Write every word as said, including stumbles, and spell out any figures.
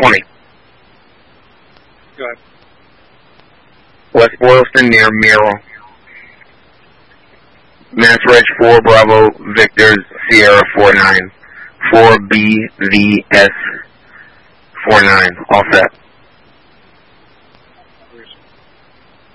twenty. Go ahead. West Boylston near Merrill. Mass Reg four Bravo Victor Sierra four nine. four B V S four nine. All set.